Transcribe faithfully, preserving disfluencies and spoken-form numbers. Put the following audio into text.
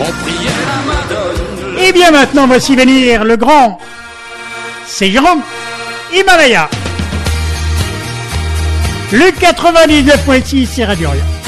on priait la Madone. Et bien maintenant, voici venir le grand. C'est Jérôme Himalaya. Le quatre-vingt-dix-neuf point six, c'est Radio Orient.